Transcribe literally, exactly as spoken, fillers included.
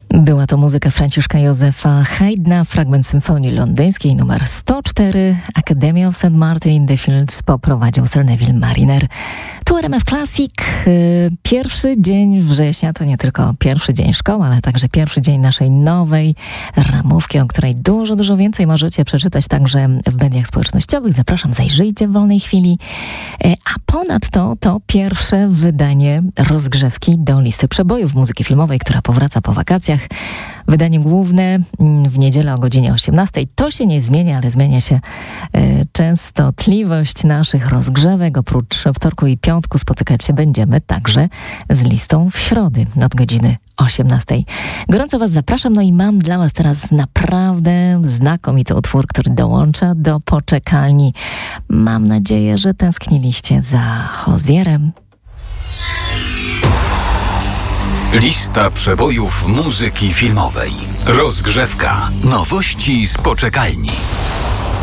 Była to muzyka Franciszka Józefa Haydna, fragment symfonii londyńskiej numer sto cztery. Academy of Saint Martin in the Fields poprowadził Sir Neville Mariner. Tu R M F Classic. Pierwszy dzień września to nie tylko pierwszy dzień szkoły, ale także pierwszy dzień naszej nowej ramówki, o której dużo, dużo więcej możecie przeczytać także w mediach społecznościowych. Zapraszam, zajrzyjcie w wolnej chwili. A ponadto to pierwsze wydanie rozgrzewki do listy przebojów muzyki filmowej, która powraca po wakacjach. Wydanie główne w niedzielę o godzinie osiemnastej. To się nie zmienia, ale zmienia się e, częstotliwość naszych rozgrzewek. Oprócz wtorku i piątku spotykać się będziemy także z listą w środy od godziny osiemnastej. Gorąco Was zapraszam, no i mam dla Was teraz naprawdę znakomity utwór, który dołącza do poczekalni. Mam nadzieję, że tęskniliście za Hozierem. Lista przebojów muzyki filmowej. Rozgrzewka. Nowości z poczekalni.